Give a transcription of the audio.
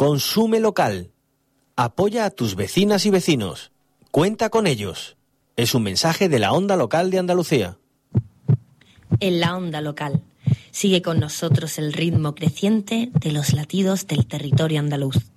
Consume local. Apoya a tus vecinas y vecinos. Cuenta con ellos. Es un mensaje de la Onda Local de Andalucía. En la Onda Local. Sigue con nosotros el ritmo creciente de los latidos del territorio andaluz.